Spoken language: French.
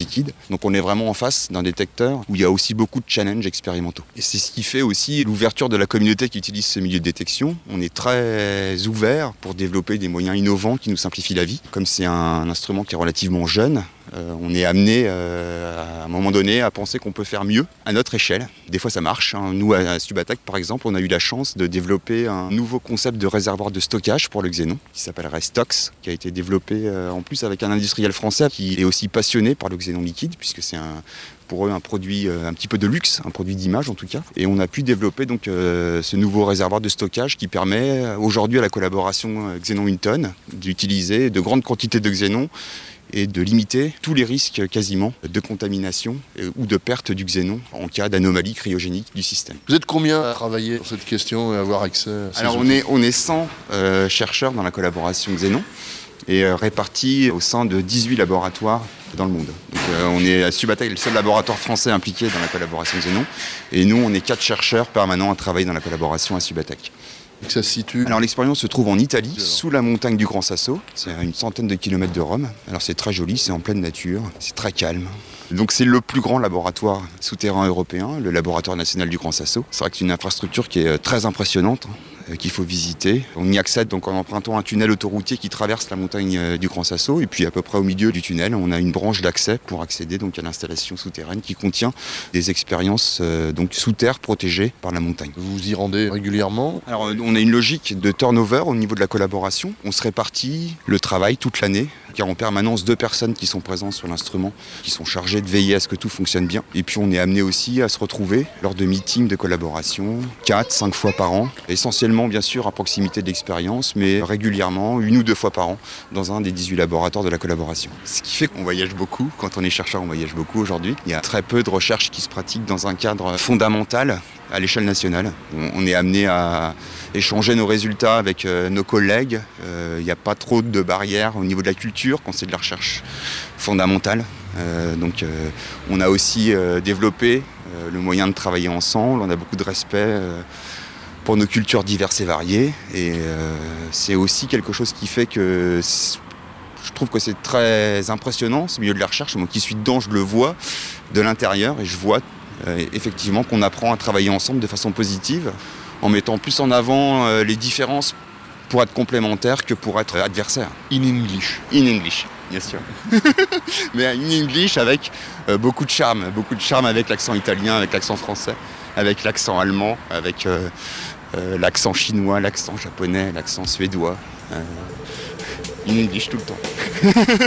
liquide. Donc on est vraiment en face d'un détecteur où il y a aussi beaucoup de challenges expérimentaux. Et c'est ce qui fait aussi l'ouverture de la communauté qui utilise ce milieu de détection. On est très ouvert pour développer des moyens innovants qui nous simplifient la vie. Comme c'est un instrument qui est relativement jeune, on est amené à un moment donné à penser qu'on peut faire mieux à notre échelle. Des fois ça marche. Nous à Subattac par exemple, on a eu la chance de développer un nouveau concept de réservoir de stockage pour le xénon qui s'appellerait Stox, qui a été développé en plus avec un industriel français qui est aussi passionné par le xénon liquide puisque c'est pour eux un produit un petit peu de luxe, un produit d'image en tout cas. Et on a pu développer donc ce nouveau réservoir de stockage qui permet aujourd'hui à la collaboration Xénon-Winton d'utiliser de grandes quantités de xénon et de limiter tous les risques quasiment de contamination ou de perte du xénon en cas d'anomalie cryogénique du système. Vous êtes combien à travailler sur cette question et à avoir accès à ces Alors outils ? on est 100 chercheurs dans la collaboration Xénon et répartis au sein de 18 laboratoires dans le monde. Donc, on est à Subattac, le seul laboratoire français impliqué dans la collaboration Xénon et nous on est 4 chercheurs permanents à travailler dans la collaboration à Subattac. Que ça se situe. Alors l'expérience se trouve en Italie, sous la montagne du Grand Sasso. C'est à une centaine de kilomètres de Rome. Alors c'est très joli, c'est en pleine nature, c'est très calme. Donc c'est le plus grand laboratoire souterrain européen, le laboratoire national du Grand Sasso. C'est vrai que c'est une infrastructure qui est très impressionnante, qu'il faut visiter. On y accède donc en empruntant un tunnel autoroutier qui traverse la montagne du Grand Sasso. Et puis à peu près au milieu du tunnel, on a une branche d'accès pour accéder donc à l'installation souterraine qui contient des expériences donc sous terre protégées par la montagne. Vous vous y rendez régulièrement ? Alors on a une logique de turnover au niveau de la collaboration. On se répartit le travail toute l'année, car en permanence 2 personnes qui sont présentes sur l'instrument, qui sont chargées de veiller à ce que tout fonctionne bien. Et puis on est amené aussi à se retrouver lors de meetings de collaboration 4-5 fois par an, essentiellement bien sûr à proximité de l'expérience, mais régulièrement 1 ou 2 fois par an dans un des 18 laboratoires de la collaboration. Ce qui fait qu'on voyage beaucoup. Quand on est chercheur, on voyage beaucoup aujourd'hui. Il y a très peu de recherches qui se pratiquent dans un cadre fondamental à l'échelle nationale. On est amené à échanger nos résultats avec nos collègues. Il n'y a pas trop de barrières au niveau de la culture quand c'est de la recherche fondamentale. Donc on a aussi développé le moyen de travailler ensemble. On a beaucoup de respect pour nos cultures diverses et variées. Et c'est aussi quelque chose qui fait que je trouve que c'est très impressionnant, ce milieu de la recherche. Moi qui suis dedans, je le vois de l'intérieur et je vois effectivement qu'on apprend à travailler ensemble de façon positive en mettant plus en avant les différences pour être complémentaires que pour être adversaires. In English. In English, bien sûr. Mais in English avec beaucoup de charme avec l'accent italien, avec l'accent français, avec l'accent allemand, avec l'accent chinois, l'accent japonais, l'accent suédois. In English tout le temps.